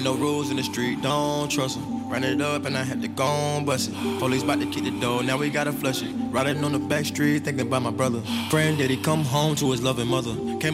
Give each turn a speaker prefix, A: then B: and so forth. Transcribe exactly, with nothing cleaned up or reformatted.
A: no rules in the street, don't trust 'em. Run it up and I had to go and bust it. Police about to kick the door, now we gotta flush it. Riding on the back street, thinking about my brother. Friend, did he come home to his loving mother? Came